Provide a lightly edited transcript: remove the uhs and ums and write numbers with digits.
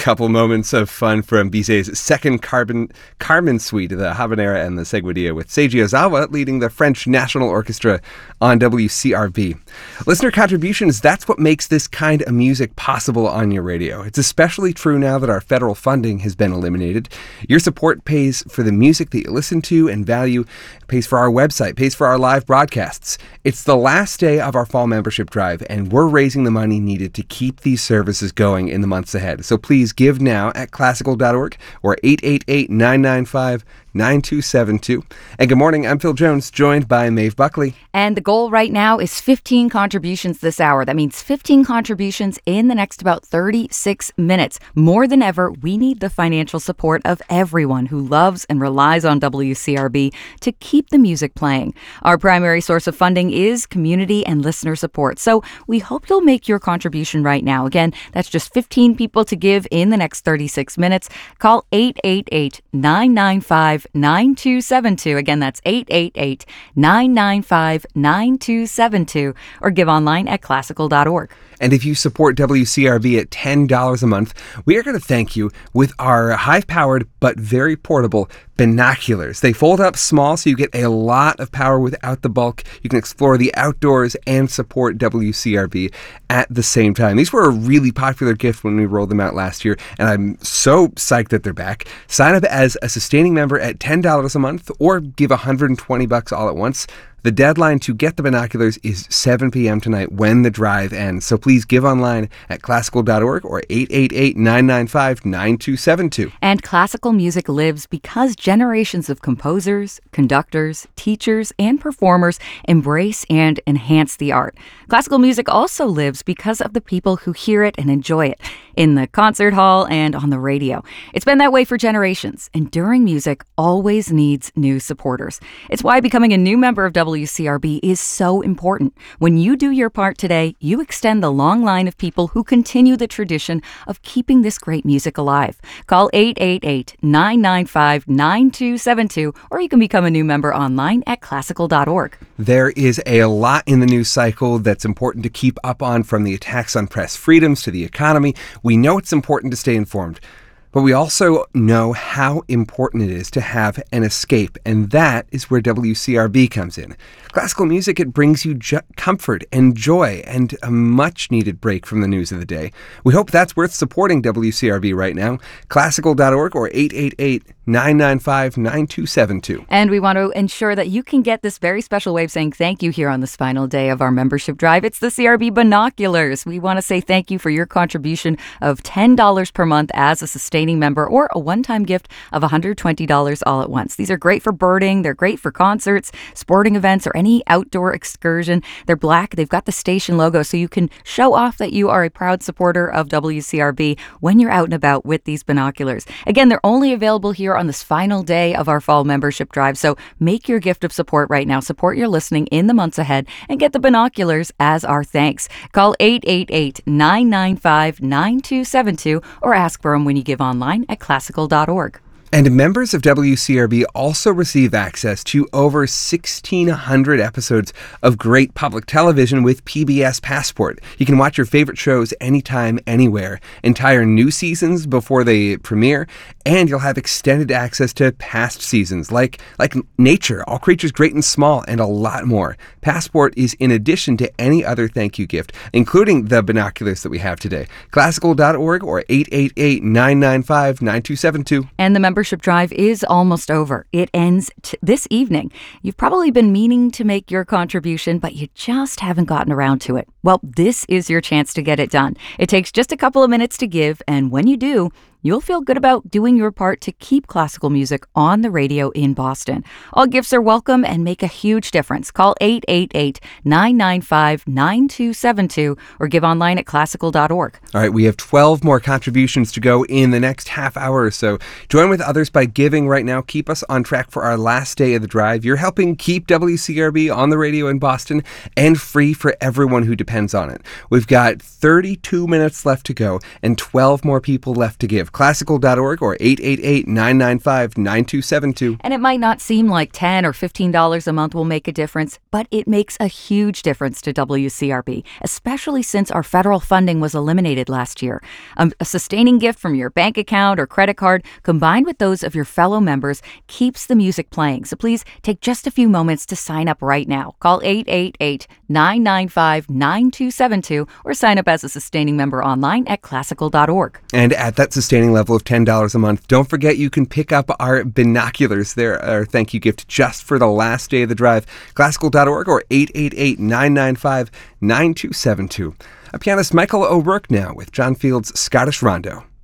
couple moments of fun from Bizet's second Carmen suite, the Habanera and the Seguidilla, with Seiji Ozawa leading the French National Orchestra on WCRB. Listener contributions, that's what makes this kind of music possible on your radio. It's especially true now that our federal funding has been eliminated. Your support pays for the music that you listen to and value, pays for our website, pays for our live broadcasts. It's the last day of our fall membership drive, and we're raising the money needed to keep these services going in the months ahead. So please give now at classical.org or 888-995-9272. And good morning, I'm Phil Jones, joined by Maeve Buckley. And the goal right now is 15 contributions this hour. That means 15 contributions in the next about 36 minutes. More than ever, we need the financial support of everyone who loves and relies on WCRB to keep the music playing. Our primary source of funding is community and listener support. So we hope you'll make your contribution right now. Again, that's just 15 people to give in the next 36 minutes. Call 888-995-9272. Again, that's 888-995-9272, or give online at classical.org. And if you support WCRB at $10 a month, we are going to thank you with our high-powered but very portable binoculars. They fold up small so you get a lot of power without the bulk. You can explore the outdoors and support WCRB at the same time. These were a really popular gift when we rolled them out last year, and I'm so psyched that they're back. Sign up as a sustaining member at $10 a month or give $120 all at once. The deadline to get the binoculars is 7 p.m. tonight when the drive ends. So please give online at classical.org or 888-995-9272. And classical music lives because generations of composers, conductors, teachers, and performers embrace and enhance the art. Classical music also lives because of the people who hear it and enjoy it in the concert hall and on the radio. It's been that way for generations. Enduring music always needs new supporters. It's why becoming a new member of WCRB is so important. When you do your part today, you extend the long line of people who continue the tradition of keeping this great music alive. Call 888-995-9272, or you can become a new member online at classical.org. There is a lot in the news cycle that's important to keep up on, from the attacks on press freedoms to the economy. We know it's important to stay informed, but we also know how important it is to have an escape, and that is where WCRB comes in. Classical music, it brings you comfort and joy and a much-needed break from the news of the day. We hope that's worth supporting WCRB right now. Classical.org or 888-995-9272. And we want to ensure that you can get this very special way of saying thank you here on this final day of our membership drive. It's the CRB binoculars. We want to say thank you for your contribution of $10 per month as a sustaining member, or a one-time gift of $120 all at once. These are great for birding. They're great for concerts, sporting events, or any outdoor excursion. They're black. They've got the station logo, so you can show off that you are a proud supporter of WCRB when you're out and about with these binoculars. Again, they're only available here on this final day of our fall membership drive, so make your gift of support right now. Support your listening in the months ahead and get the binoculars as our thanks. Call 888-995-9272 or ask for them when you give online at classical.org. And members of WCRB also receive access to over 1,600 episodes of great public television with PBS Passport. You can watch your favorite shows anytime, anywhere, entire new seasons before they premiere, and you'll have extended access to past seasons like Nature, All Creatures Great and Small, and a lot more. Passport is in addition to any other thank you gift, including the binoculars that we have today. Classical.org or 888-995-9272. And the membership drive is almost over. It ends this evening. You've probably been meaning to make your contribution, but you just haven't gotten around to it. Well, this is your chance to get it done. It takes just a couple of minutes to give, and when you do, you'll feel good about doing your part to keep classical music on the radio in Boston. All gifts are welcome and make a huge difference. Call 888-995-9272 or give online at classical.org. All right, we have 12 more contributions to go in the next half hour or so. Join with others by giving right now. Keep us on track for our last day of the drive. You're helping keep WCRB on the radio in Boston and free for everyone who depends on it. We've got 32 minutes left to go and 12 more people left to give. Classical.org or 888-995-9272. And it might not seem like $10 or $15 a month will make a difference, but it makes a huge difference to WCRB, especially since our federal funding was eliminated last year. A sustaining gift from your bank account or credit card, combined with those of your fellow members, keeps the music playing. So please take just a few moments to sign up right now. Call 888-995-9272 or sign up as a sustaining member online at classical.org. And at that sustaining level of $10 a month, don't forget you can pick up our binoculars. They're our thank you gift just for the last day of the drive. Classical.org or 888-995-9272. Pianist Michael O'Rourke now with John Field's Scottish Rondo.